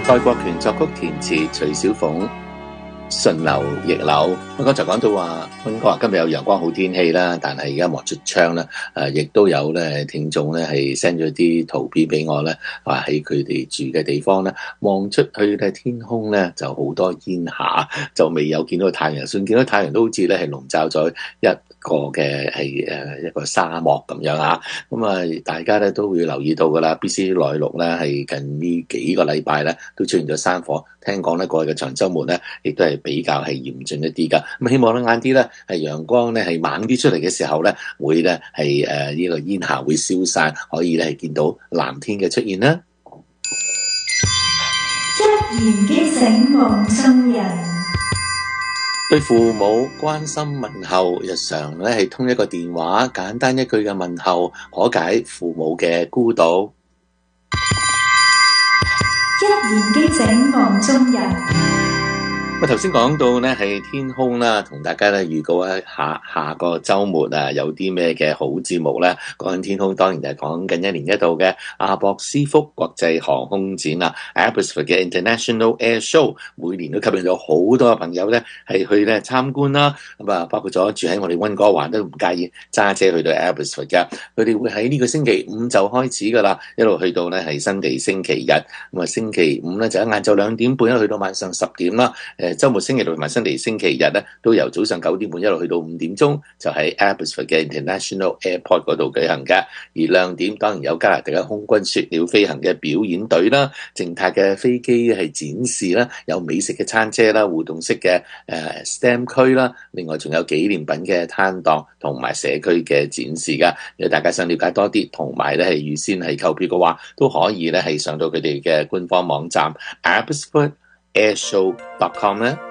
蔡國權作曲填詞，徐小鳳順流逆流。我剛才講到話，溫哥華今日有陽光好天氣啦，但係而家望出窗啦，亦都有咧聽眾咧係 send 咗啲圖片俾我咧，話喺佢哋住嘅地方咧，望出去嘅天空咧就好多煙霞，就未有見到太陽，算見到太陽都好似咧係籠罩咗一個嘅係一個沙漠咁樣啊。咁啊，大家咧都會留意到噶啦，BC 內陸咧係近呢幾個禮拜咧都出現咗山火，聽講咧過去嘅長週末咧亦都係比較係嚴峻一啲噶。咁希望咧晏啲咧係陽光咧係猛啲出嚟嘅時候咧，會咧係呢個煙霞會消散，可以咧係見到藍天嘅出現啦。 一言驚醒夢中人， 對父母關心問候，日常咧係通一個電話，簡單一句嘅問候，可解父母嘅孤獨。 一言驚醒夢中人。 我頭先講到咧係天空啦，同大家咧預告一下個週末啊有啲咩嘅好節目咧。講緊天空，當然就係講緊一年一度嘅阿博斯福國際航空展啦 ，Abbotsford 嘅 International Air Show， 每年都吸引咗好多嘅朋友咧係去咧參觀啦。咁啊，包括咗住喺我哋溫哥華都唔介意揸車去到 Abbotsford 嘅，佢哋會喺呢個星期五就開始噶啦，一路去到咧係新地星期日。咁啊，星期五咧就喺晏晝2點半一路去到晚上10點啦。週末星期六同埋新地星期日咧，都由早上9點半一路去到5點鐘，就喺 Abbotsford 嘅 International Airport 嗰度舉行嘅。而亮點當然有加拿大嘅空軍雪鳥飛行嘅表演隊啦，靜態嘅飛機係展示啦，有美食嘅餐車啦，互動式嘅STEM 區啦，另外仲有紀念品嘅攤檔同埋社區嘅展示噶。如果大家想了解多啲，同埋咧係預先係購票嘅話，都可以咧係上到佢哋嘅官方網站 Abbotsford airshow.com 咧。